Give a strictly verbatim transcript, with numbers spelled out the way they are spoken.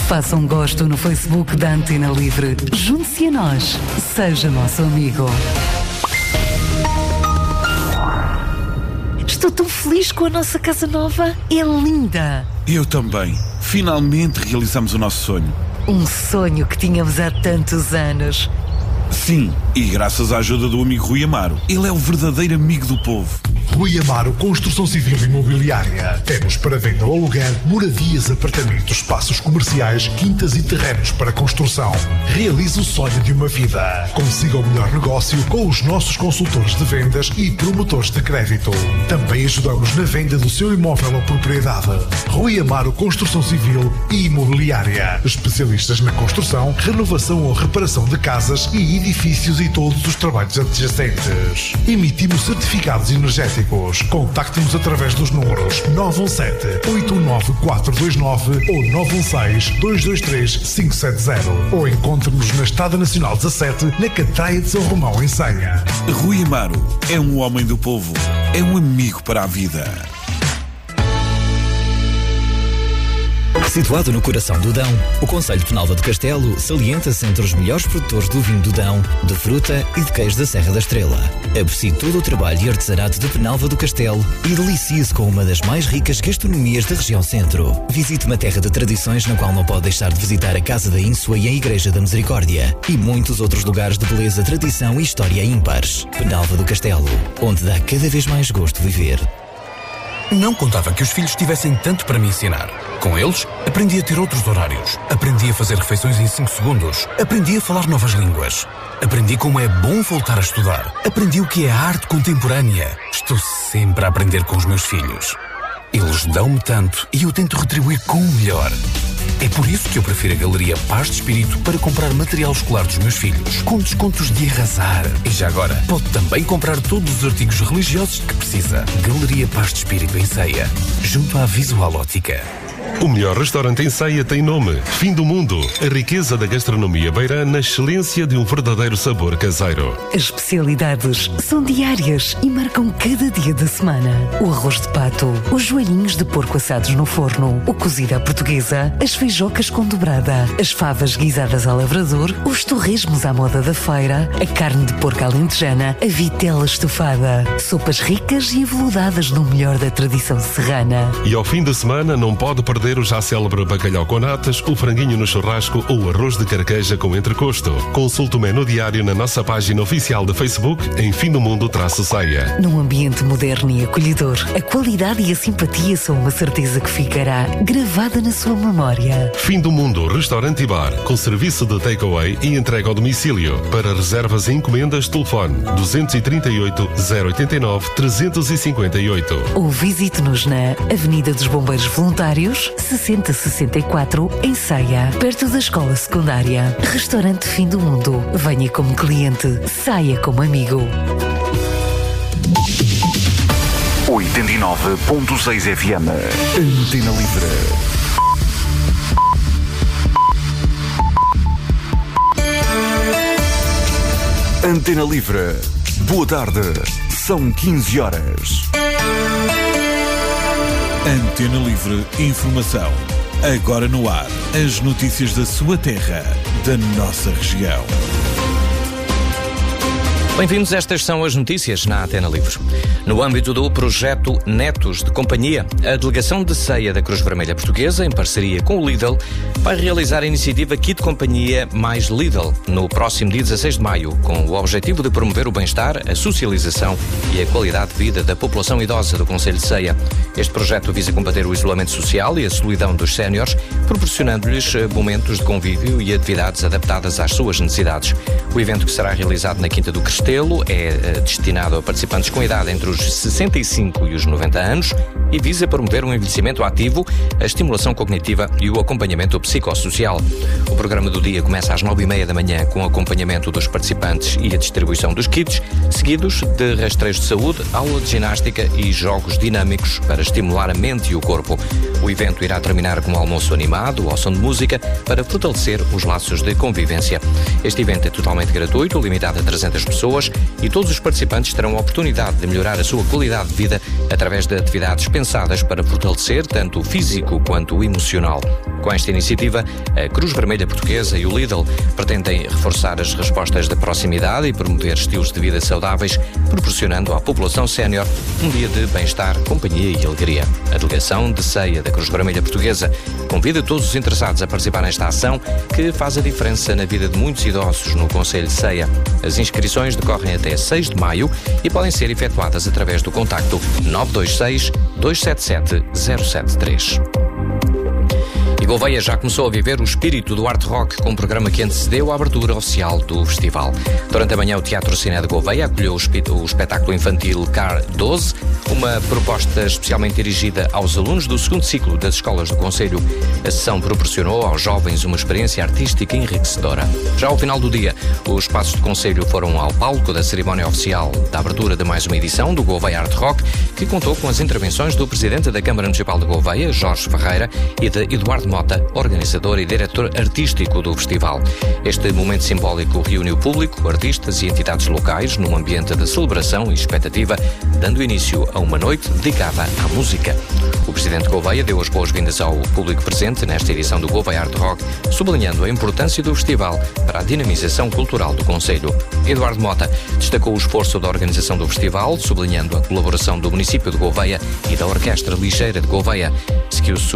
Faça um gosto no Facebook da Antena Livre. Junte-se a nós. Seja nosso amigo. Estou tão feliz com a nossa casa nova. É linda. Eu também. Finalmente realizamos o nosso sonho. Um sonho que tínhamos há tantos anos. Sim, e graças à ajuda do amigo Rui Amaro. Ele é o verdadeiro amigo do povo. Rui Amaro Construção Civil e Imobiliária. Temos para venda ou aluguer moradias, apartamentos, espaços comerciais, quintas e terrenos para construção. Realize o sonho de uma vida. Consiga o melhor negócio com os nossos consultores de vendas e promotores de crédito. Também ajudamos na venda do seu imóvel ou propriedade. Rui Amaro Construção Civil e Imobiliária. Especialistas na construção, renovação ou reparação de casas e edifícios e todos os trabalhos adjacentes. Emitimos certificados energéticos. Contacte-nos através dos números nove um sete, oito um nove, quatro dois nove ou nove um seis, dois dois três, cinco sete zero ou encontre-nos na Estrada Nacional dezassete, na Catraia de São Romão, em Senha. Rui Amaro é um homem do povo, é um amigo para a vida. Situado no coração do Dão, o concelho de Penalva do Castelo salienta-se entre os melhores produtores do vinho do Dão, de fruta e de queijo da Serra da Estrela. Aprecie todo o trabalho e artesanato de Penalva do Castelo e delicie-se com uma das mais ricas gastronomias da região centro. Visite uma terra de tradições na qual não pode deixar de visitar a Casa da Ínsua e a Igreja da Misericórdia e muitos outros lugares de beleza, tradição e história ímpares. Penalva do Castelo, onde dá cada vez mais gosto viver. Não contava que os filhos tivessem tanto para me ensinar. Com eles, aprendi a ter outros horários. Aprendi a fazer refeições em cinco segundos. Aprendi a falar novas línguas. Aprendi como é bom voltar a estudar. Aprendi o que é a arte contemporânea. Estou sempre a aprender com os meus filhos. Eles dão-me tanto e eu tento retribuir com o melhor. É por isso que eu prefiro a Galeria Paz de Espírito para comprar material escolar dos meus filhos, com descontos de arrasar. E já agora, pode também comprar todos os artigos religiosos que precisa. Galeria Paz de Espírito em Ceia, junto à Visual Ótica. O melhor restaurante em Ceia tem nome: Fim do Mundo. A riqueza da gastronomia beirã na excelência de um verdadeiro sabor caseiro. As especialidades são diárias e marcam cada dia da semana. O arroz de pato, os joelhinhos de porco assados no forno, o cozido à portuguesa, as feijocas com dobrada, as favas guisadas ao lavrador, os torresmos à moda da feira, a carne de porco alentejana, a vitela estufada, sopas ricas e aveludadas no melhor da tradição serrana. E ao fim da semana não pode perder o já célebre bacalhau com natas, o franguinho no churrasco ou o arroz de carqueja com entrecosto. Consulte o menu diário na nossa página oficial de Facebook em Fim do Mundo traço Ceia. Num ambiente moderno e acolhedor, a qualidade e a simpatia são uma certeza que ficará gravada na sua memória. Fim do Mundo Restaurante e Bar, com serviço de takeaway e entrega ao domicílio. Para reservas e encomendas, telefone dois três oito, zero oito nove, três cinco oito. Ou visite-nos na Avenida dos Bombeiros Voluntários, sessenta sessenta e quatro, em Ceia, perto da escola secundária. Restaurante Fim do Mundo. Venha como cliente, saia como amigo. oitenta e nove ponto seis F M. Antena Livre. Antena Livre. Boa tarde. São quinze horas. Antena Livre Informação. Agora no ar, as notícias da sua terra, da nossa região. Bem-vindos, estas são as notícias na Antena Livre. No âmbito do projeto Netos de Companhia, a delegação de Ceia da Cruz Vermelha Portuguesa, em parceria com o Lidl, vai realizar a iniciativa Kit Companhia mais Lidl no próximo dia dezasseis de maio, com o objetivo de promover o bem-estar, a socialização e a qualidade de vida da população idosa do concelho de Ceia. Este projeto visa combater o isolamento social e a solidão dos séniores, proporcionando-lhes momentos de convívio e atividades adaptadas às suas necessidades. O evento, que será realizado na Quinta do Crestelo, é destinado a participantes com idade entre os sessenta e cinco e os noventa anos e visa promover um envelhecimento ativo, a estimulação cognitiva e o acompanhamento psicossocial. O programa do dia começa às nove e meia da manhã com o acompanhamento dos participantes e a distribuição dos kits, seguidos de rastreios de saúde, aula de ginástica e jogos dinâmicos para estimular a mente e o corpo. O evento irá terminar com um almoço animado ao som de música para fortalecer os laços de convivência. Este evento é totalmente gratuito, limitado a trezentas pessoas, pessoas e todos os participantes terão a oportunidade de melhorar a sua qualidade de vida através de atividades pensadas para fortalecer tanto o físico quanto o emocional. Com esta iniciativa, a Cruz Vermelha Portuguesa e o Lidl pretendem reforçar as respostas de proximidade e promover estilos de vida saudáveis, proporcionando à população sénior um dia de bem-estar, companhia e alegria. A delegação de ceia da Cruz Vermelha Portuguesa convida todos os interessados a participar nesta ação que faz a diferença na vida de muitos idosos no Concelho de Ceia. As inscrições decorrem até seis de maio e podem ser efetuadas através do contacto nove dois seis, dois sete sete, zero sete três. E Gouveia já começou a viver o espírito do art rock com um programa que antecedeu a abertura oficial do festival. Durante a manhã, o Teatro Ciné de Gouveia acolheu o, espe- o espetáculo infantil Car doze, uma proposta especialmente dirigida aos alunos do segundo ciclo das escolas do Concelho. A sessão proporcionou aos jovens uma experiência artística enriquecedora. Já ao final do dia, os Passos do Concelho foram ao palco da cerimónia oficial da abertura de mais uma edição do Gouveia Art Rock, que contou com as intervenções do Presidente da Câmara Municipal de Gouveia, Jorge Ferreira, e de Eduardo Mota, organizador e diretor artístico do festival. Este momento simbólico reuniu o público, artistas e entidades locais num ambiente de celebração e expectativa, dando início a uma noite dedicada à música. O Presidente de Gouveia deu as boas-vindas ao público presente nesta edição do Gouveia Art Rock, sublinhando a importância do festival para a dinamização cultural do Concelho. Eduardo Mota destacou o esforço da organização do festival, sublinhando a colaboração do município de Gouveia e da Orquestra Ligeira de Gouveia. Seguiu-se